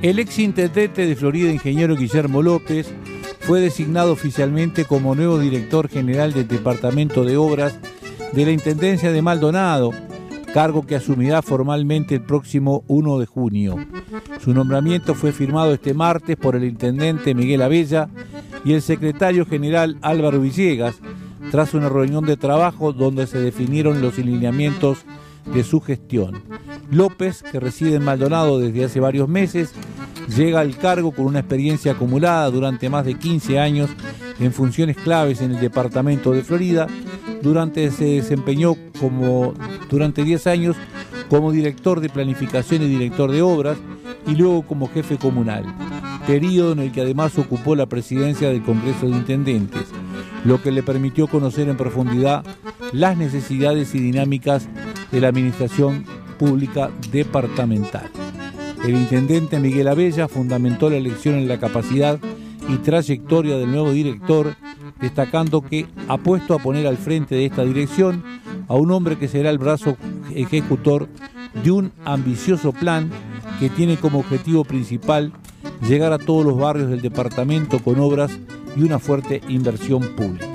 El exintendente de Florida, ingeniero Guillermo López, fue designado oficialmente como nuevo director general del Departamento de Obras de la Intendencia de Maldonado, cargo que asumirá formalmente el próximo 1 de junio. Su nombramiento fue firmado este martes por el intendente Miguel Abella y el secretario general Álvaro Villegas, tras una reunión de trabajo donde se definieron los lineamientos de su gestión. López, que reside en Maldonado desde hace varios meses, llega al cargo con una experiencia acumulada durante más de 15 años en funciones claves en el departamento de Florida. Se desempeñó durante 10 años como director de planificación y director de obras y luego como jefe comunal, periodo en el que además ocupó la presidencia del Congreso de Intendentes, lo que le permitió conocer en profundidad las necesidades y dinámicas de la administración pública departamental. El intendente Miguel Abella fundamentó la elección en la capacidad y trayectoria del nuevo director, destacando que ha puesto a poner al frente de esta dirección a un hombre que será el brazo ejecutor de un ambicioso plan que tiene como objetivo principal llegar a todos los barrios del departamento con obras y una fuerte inversión pública.